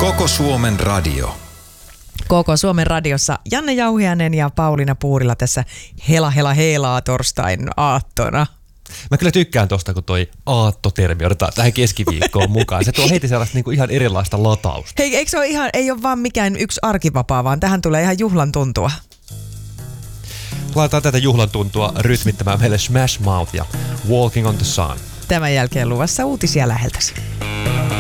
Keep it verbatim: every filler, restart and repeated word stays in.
Koko Suomen radio. Koko Suomen radiossa Janne Jauhiainen ja Pauliina Puurila tässä hela hela heilaa torstain aattona. Mä kyllä tykkään tosta, kun toi aattotermi otetaan tähän keskiviikkoon mukaan. Se tuo heti sellaista niinku ihan erilaista latausta. Hei, eikö se ole ihan, ei ole vaan mikään yksi arkivapaa, vaan tähän tulee ihan juhlan tuntua. Laitetaan tätä juhlan tuntua rytmittämään meille Smash Mouth ja Walking on the Sun. Tämän jälkeen luvassa uutisia läheltäsi.